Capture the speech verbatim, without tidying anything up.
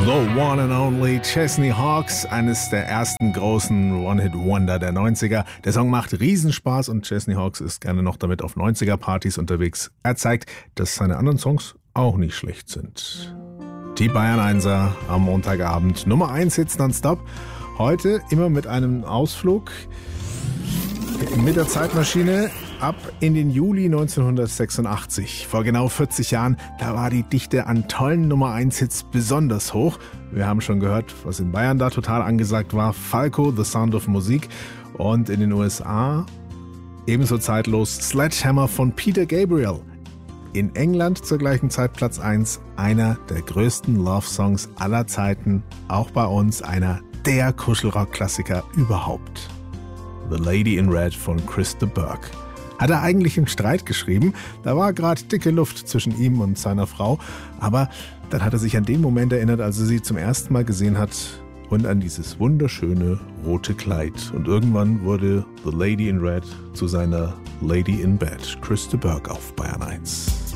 The One and Only Chesney Hawkes, eines der ersten großen One-Hit-Wonder der neunziger. Der Song macht Riesenspaß und Chesney Hawkes ist gerne noch damit auf neunziger-Partys unterwegs. Er zeigt, dass seine anderen Songs auch nicht schlecht sind. Die Bayern Einser am Montagabend. Nummer eins Hits nonstop. Heute immer mit einem Ausflug mit der Zeitmaschine ab in den Juli neunzehnhundertsechsundachtzig. Vor genau vierzig Jahren, da war die Dichte an tollen Nummer eins Hits besonders hoch. Wir haben schon gehört, was in Bayern da total angesagt war. Falco, The Sound of Music. Und in den U S A ebenso zeitlos Sledgehammer von Peter Gabriel. In England zur gleichen Zeit Platz eins, einer der größten Love-Songs aller Zeiten. Auch bei uns einer der Kuschelrock-Klassiker überhaupt. The Lady in Red von Chris de Burgh. Hat er eigentlich im Streit geschrieben, da war gerade dicke Luft zwischen ihm und seiner Frau, aber dann hat er sich an den Moment erinnert, als er sie zum ersten Mal gesehen hat und an dieses wunderschöne rote Kleid. Und irgendwann wurde The Lady in Red zu seiner Lady in Bed. Chris de Burgh auf Bayern eins.